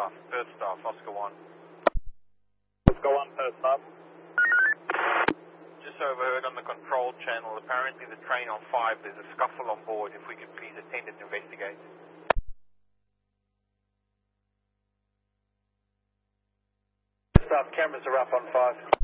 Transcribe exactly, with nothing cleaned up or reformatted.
staff, Perth staff, Oscar one. Oscar one, Perth staff. Just overheard on the control channel, apparently the train on five, there's a scuffle on board, if we could please attend and investigate. Staff, cameras are up on five.